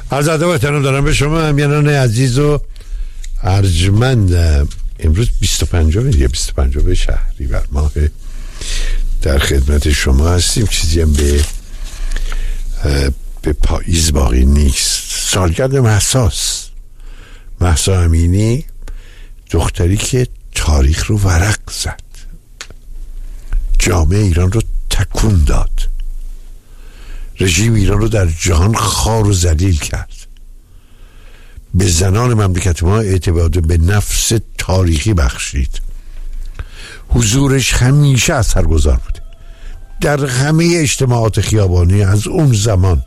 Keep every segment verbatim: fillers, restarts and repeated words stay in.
عرض ادب و احترام دارم به شما همیهنان عزیز و ارجمند. امروز بیست و پنجم دیگه بیست و پنجم شهریور ماه در خدمت شما هستیم. چیزی هم به به پاییز باقی نیست. سالگرد مهساست. مهسا امینی، دختری که تاریخ رو ورق زد، جامعه ایران رو تکون داد، رژیم ایران رو در جهان خار و ذلیل کرد، به زنان مملکت ما اعتماد به نفس تاریخی بخشید. حضورش همیشه اثرگذار بوده در همه اجتماعات خیابانی از اون زمان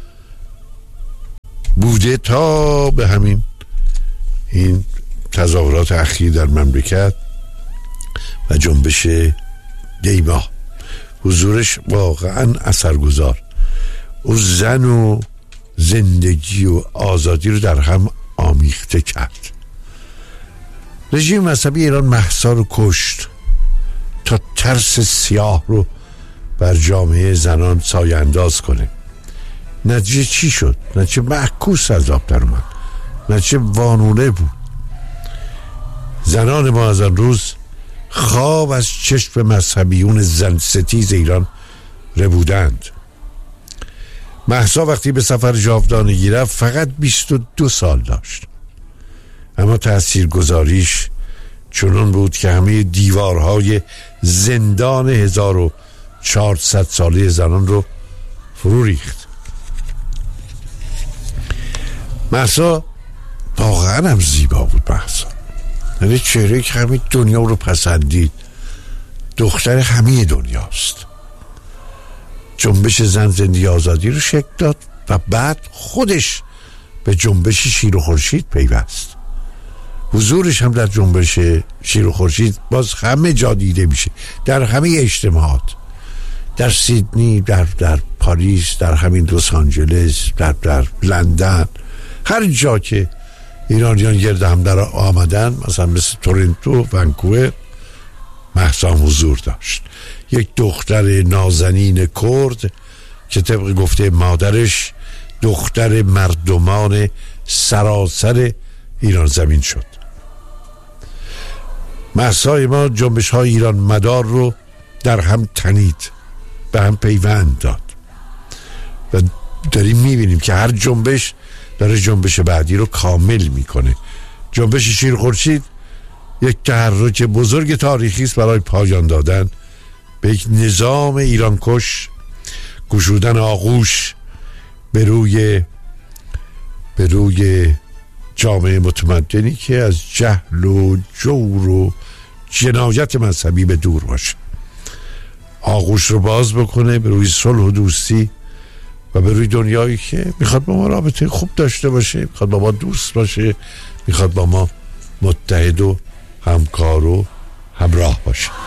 بوده تا به همین این تظاهرات اخیر در مملکت و جنبش دیما. حضورش واقعا اثرگذار. او زن و زندگی و آزادی رو در هم آمیخته کرد. رژیم مذهبی ایران مهسا رو کشت تا ترس سیاه رو بر جامعه زنان سایه انداز کنه. نتیجه چی شد؟ نتیجه معکوس از آب در اومد. نتیجه وانونه بود. زنان ما از آن روز خواب از چشم مذهبیون زن ستیز ایران ربودند. مهسا وقتی به سفر جاودانگی رفت فقط بیست و دو سال داشت، اما تاثیرگذاریش چنان بود که همه دیوارهای زندان هزار و چهارصد ساله زنان رو فرو ریخت. مهسا واقعا هم زیبا بود. مهسا یعنی چهره که همه دنیا رو پسندید. دختر همه دنیاست. جنبش زن زندگی آزادی رو شکل داد و بعد خودش به جنبش شیر و خورشید پیوست. حضورش هم در جنبش شیر و خورشید باز همه جا دیده میشه، در همه اجتماعات، در سیدنی، در در پاریس، در همین لس آنجلس، در در لندن، هر جا که ایرانیان گرد هم در آمدن، مثلا مثل تورنتو، ونکوور، مهسا حضور داشت. یک دختر نازنین کرد که طبق گفته مادرش دختر مردمان سراسر ایران زمین شد. مهسای ما جنبش های ایران مدار رو در هم تنید، به هم پیوند داد و داریم میبینیم که هر جنبش داره جنبش بعدی رو کامل میکنه. جنبش شیر خورشید یک تحرک بزرگ تاریخی است برای پایان دادن به یک نظام ایران کش، گشودن آغوش به روی به روی جامعه متمدنی که از جهل و جور و جنایت مذهبی به دور باشه، آغوش رو باز بکنه به روی صلح و دوستی و به روی دنیایی که میخواد با ما رابطه خوب داشته باشه، میخواد با ما دوست باشه، میخواد با ما متحد و همکار و همراه باشه.